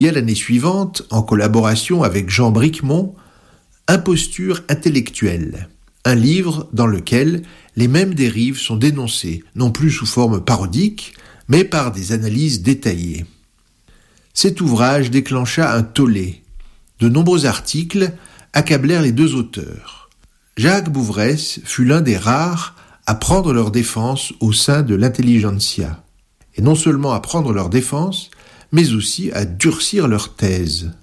Il y a l'année suivante, en collaboration avec Jean Bricmont, Imposture intellectuelle, un livre dans lequel les mêmes dérives sont dénoncées, non plus sous forme parodique, mais par des analyses détaillées. Cet ouvrage déclencha un tollé. De nombreux articles accablèrent les deux auteurs. Jacques Bouvresse fut l'un des rares à prendre leur défense au sein de l'intelligentsia. Et non seulement à prendre leur défense, mais aussi à durcir leur thèse.